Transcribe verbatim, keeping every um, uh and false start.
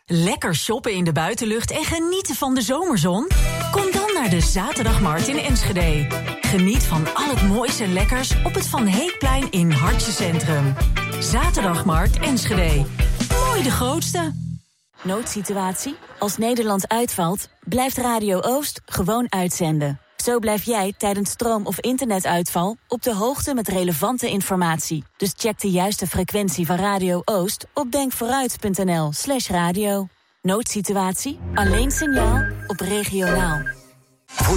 Lekker shoppen in de buitenlucht en genieten van de zomerzon? Kom dan naar de Zaterdagmarkt in Enschede. Geniet van al het moois en lekkers op het Van Heekplein in Hartje Centrum. Zaterdagmarkt Enschede. Mooi de grootste. Noodsituatie? Als Nederland uitvalt, blijft Radio Oost gewoon uitzenden. Zo blijf jij tijdens stroom- of internetuitval op de hoogte met relevante informatie. Dus check de juiste frequentie van Radio Oost op denkvooruit.nl slash radio. Noodsituatie? Alleen signaal op regionaal.